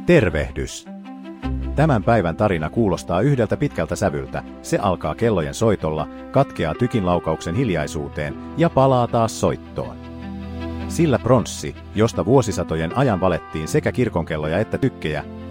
Tervehdys! Tämän päivän tarina kuulostaa yhdeltä pitkältä sävyltä. Se alkaa kellojen soitolla, katkeaa tykinlaukauksen hiljaisuuteen ja palaa taas soittoon. Sillä pronssi, josta vuosisatojen ajan valettiin sekä kirkonkelloja että tykkejä,